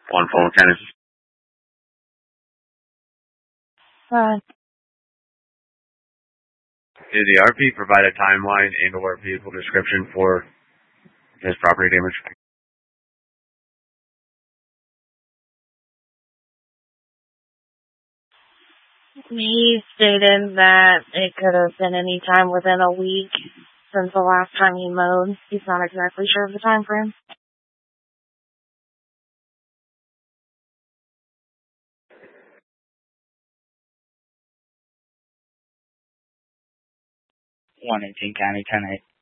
One phone tennis. Did the RP provide a timeline and/or vehicle description for his property damage? He stated that it could have been any time within a week since the last time he mowed. He's not exactly sure of the time frame. County 10-8.